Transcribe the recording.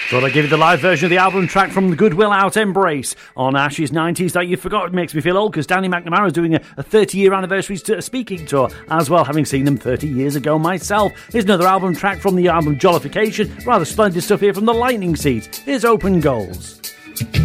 Thought I'd give you the live version of the album track from the Goodwill Out Embrace on Ash's 90s That You Forgot. It makes me feel old because Danny McNamara is doing a 30-year anniversary speaking tour as well, having seen them 30 years ago myself. Here's another album track from the album Jollification. Rather splendid stuff here from the Lightning Seeds. Here's Open Goals.